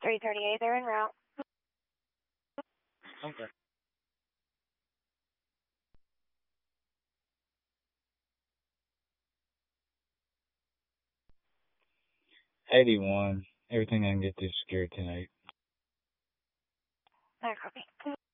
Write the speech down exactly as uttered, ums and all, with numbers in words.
three thirty-eight, they're en route. Okay. eighty-one. Everything I can get through security tonight. No copy.